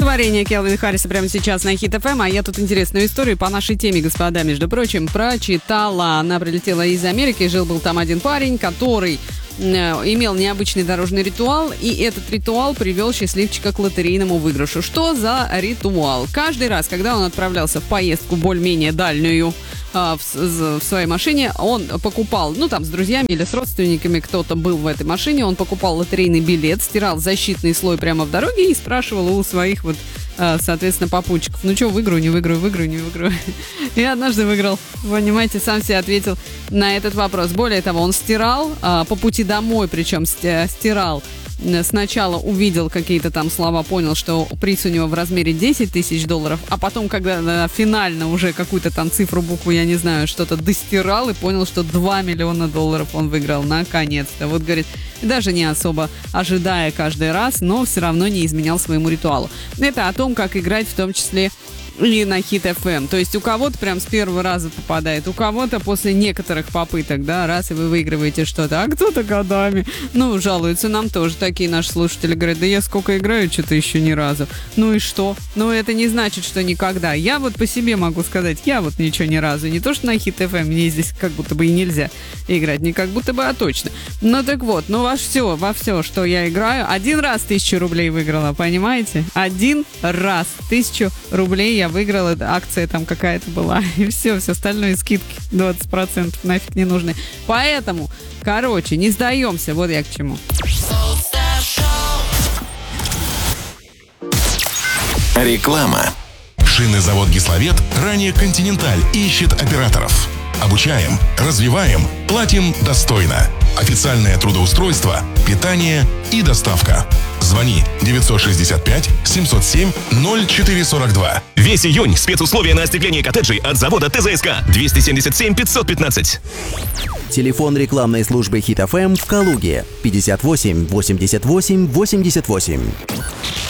Творение Келвина Харриса прямо сейчас на Хит ФМ. А я тут интересную историю по нашей теме, господа, между прочим, прочитала. Она прилетела из Америки. Жил-был там один парень, который имел необычный дорожный ритуал, и этот ритуал привел счастливчика к лотерейному выигрышу. Что за ритуал? Каждый раз, когда он отправлялся в поездку более-менее дальнюю в своей машине, он покупал, там с друзьями или с родственниками, кто-то был в этой машине, он покупал лотерейный билет, стирал защитный слой прямо в дороге и спрашивал у своих соответственно, попутчиков: ну что, выиграю, не выиграю, выиграю, не выиграю. И однажды выиграл. Понимаете, сам себе ответил на этот вопрос. Более того, он стирал по пути домой, причем стирал. Сначала увидел какие-то там слова, понял, что приз у него в размере $10 тысяч, а потом, когда финально уже какую-то там цифру, букву, я не знаю, что-то достирал и понял, что $2 миллиона он выиграл наконец-то. Вот, говорит, даже не особо ожидая каждый раз, но все равно не изменял своему ритуалу. Это о том, как играть в том числе и на Хит ФМ. То есть у кого-то прям с первого раза попадает, у кого-то после некоторых попыток, раз и вы выигрываете что-то, а кто-то годами. Жалуются нам тоже такие наши слушатели. Говорят: да я сколько играю, что-то еще ни разу. Ну и что? Это не значит, что никогда. Я по себе могу сказать, я ничего ни разу. Не то, что на Хит ФМ, мне здесь как будто бы и нельзя играть. Не как будто бы, а точно. Так вот, во все, что я играю, один раз 1000 рублей выиграла, понимаете? Один раз 1000 рублей я выиграла, акция там какая-то была, и все остальное скидки 20% нафиг не нужны. Поэтому, не сдаемся, вот я к чему. Реклама. Шинозавод «Гиславет», ранее «Континенталь», ищет операторов. Обучаем, развиваем, платим достойно. Официальное трудоустройство, питание и доставка. Звони 965-707-0442. Весь июнь спецусловия на остекление коттеджей от завода ТЗСК 277 515. Телефон рекламной службы Хит ФМ в Калуге 58 88 88.